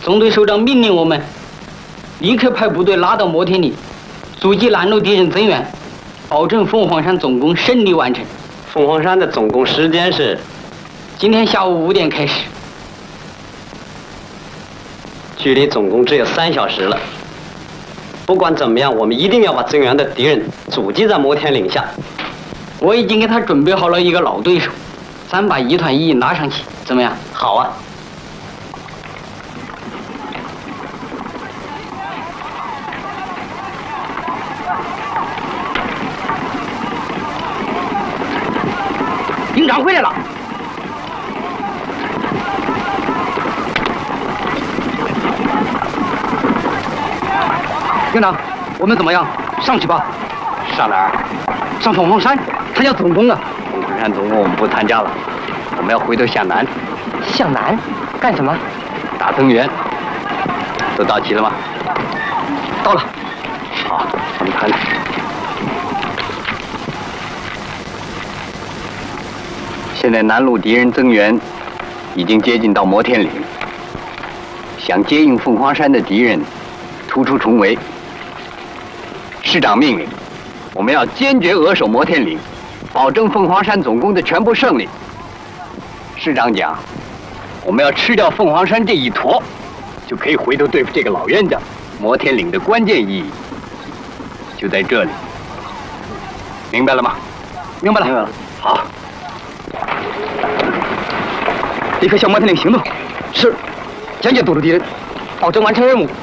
中队首长命令我们立刻派部队拉到摩天岭，阻击拦路敌人增援，保证凤凰山总攻顺利完成。 凤凰山的总攻时间是今天下午5点开始， 距离总攻只有3小时了。不管怎么样，我们一定要把增援的敌人阻击在摩天岭下。 我已经给他准备好了一个老对手，咱把1团1拉上去，怎么样？ 好啊。 营长回来了。营长，我们怎么样？上去吧。 上哪儿？ 上凤凰山，他要总攻啊。 凤凰山总攻我们不参加了，我们要回头向南。 向南？干什么？ 打增援。都到齐了吗？ 到了。 好，我们看看。现在南路敌人增援已经接近到摩天岭，想接应凤凰山的敌人突出重围。师长命令，我们要坚决扼守摩天岭，保证凤凰山总攻的全部胜利。师长讲，我们要吃掉凤凰山这一坨，就可以回头对付这个老冤家。摩天岭的关键意义就在这里，明白了吗？ 明白了。 明白了。好。 立刻向摩天岭行动。是，坚决堵住敌人，保证完成任务。